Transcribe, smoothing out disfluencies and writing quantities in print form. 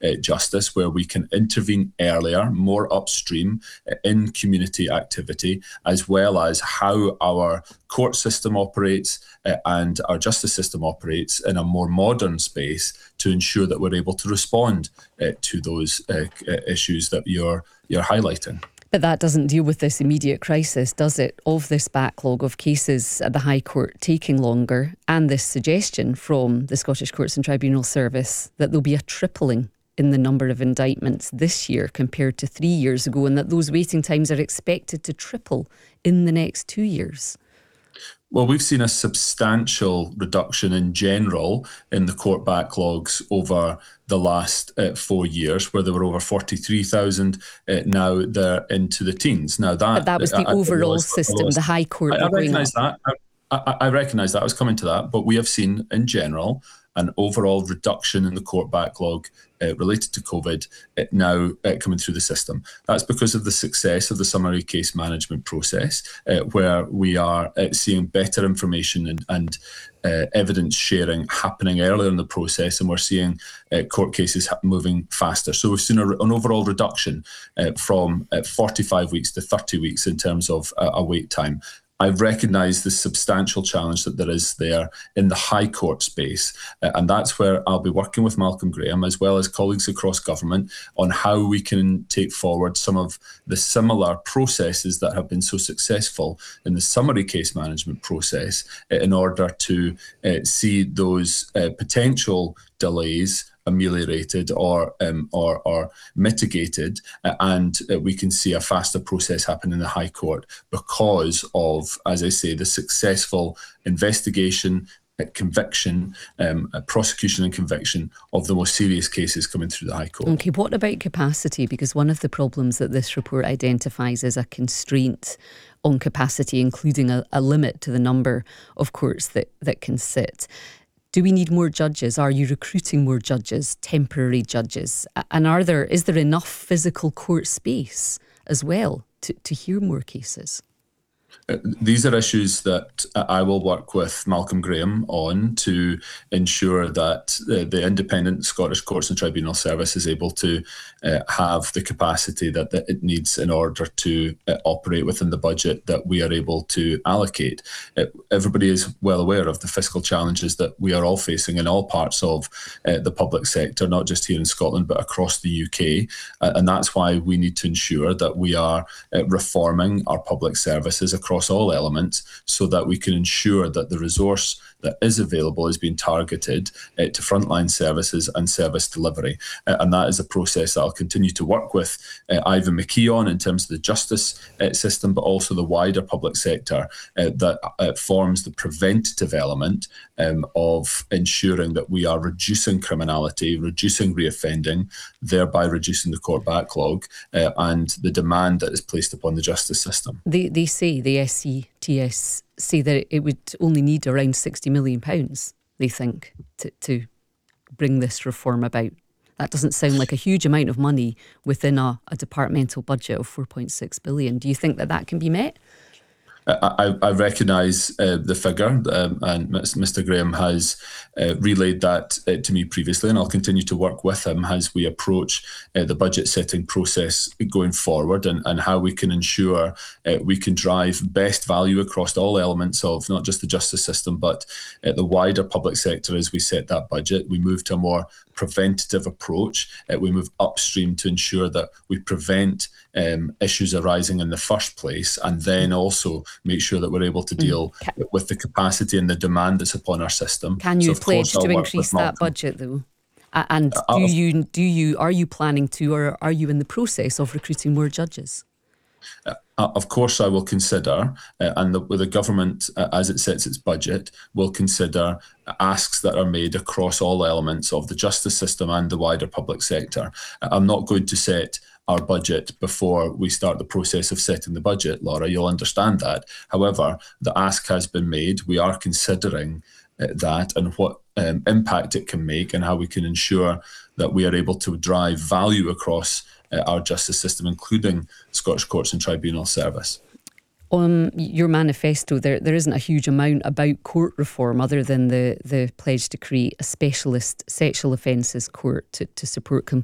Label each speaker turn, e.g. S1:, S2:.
S1: justice, where we can intervene earlier, more upstream in community activity, as well as how our court system operates and our justice system operates in a more modern space to ensure that we're able to respond to those issues that you're highlighting.
S2: But that doesn't deal with this immediate crisis, does it, of this backlog of cases at the High Court taking longer, and this suggestion from the Scottish Courts and Tribunal Service that there'll be a tripling in the number of indictments this year compared to 3 years ago, and that those waiting times are expected to triple in the next 2 years?
S1: Well, we've seen a substantial reduction in general in the court backlogs over the last 4 years, where there were over 43,000. Now they're into the teens. Now
S2: but that was the overall system, the High Court.
S1: I recognise that. I recognise that. I was coming to that. But we have seen, in general, an overall reduction in the court backlog related to COVID now coming through the system. That's because of the success of the summary case management process, where we are seeing better information and evidence sharing happening earlier in the process, and we're seeing court cases moving faster. So we've seen an overall reduction from 45 weeks to 30 weeks in terms of a wait time. I recognise the substantial challenge that there is there in the High Court space, and that's where I'll be working with Malcolm Graham as well as colleagues across government on how we can take forward some of the similar processes that have been so successful in the summary case management process in order to see those potential delays ameliorated or mitigated, and we can see a faster process happen in the High Court because of, as I say, the successful investigation, conviction, prosecution and conviction of the most serious cases coming through the High Court.
S2: Okay, what about capacity? Because one of the problems that this report identifies is a constraint on capacity, including a limit to the number of courts that can sit. Do we need more judges? Are you recruiting more judges, temporary judges? And is there enough physical court space as well to hear more cases?
S1: These are issues that I will work with Malcolm Graham on to ensure that the independent Scottish Courts and Tribunal Service is able to have the capacity that it needs in order to operate within the budget that we are able to allocate. Everybody is well aware of the fiscal challenges that we are all facing in all parts of the public sector, not just here in Scotland, but across the UK. And that's why we need to ensure that we are reforming our public services across all elements so that we can ensure that the resource that is available is being targeted to frontline services and service delivery. And that is a process that I'll continue to work with Ivan McKee on in terms of the justice system, but also the wider public sector that forms the preventative element of ensuring that we are reducing criminality, reducing reoffending, thereby reducing the court backlog and the demand that is placed upon the justice system.
S2: They say, the SCTS say that it would only need around £60 million, they think, to bring this reform about. That doesn't sound like a huge amount of money within a departmental budget of £4.6 billion. Do you think that can be met?
S1: I recognise the figure, and Mr Graham has relayed that to me previously, and I'll continue to work with him as we approach the budget setting process going forward, and how we can ensure we can drive best value across all elements of not just the justice system, but the wider public sector as we set that budget. We move to a more preventative approach. We move upstream to ensure that we prevent issues arising in the first place, and then also make sure that we're able to deal with the capacity and the demand that's upon our system.
S2: Can you pledge to increase that budget though? And are you planning to, or are you in the process of recruiting more judges?
S1: Of course I will consider, and the government, as it sets its budget, will consider asks that are made across all elements of the justice system and the wider public sector. I'm not going to set our budget before we start the process of setting the budget, Laura. You'll understand that. However, the ask has been made. We are considering that and what impact it can make, and how we can ensure that we are able to drive value across our justice system, including Scottish Courts and Tribunal Service.
S2: On your manifesto, there isn't a huge amount about court reform other than the pledge to create a specialist sexual offences court to support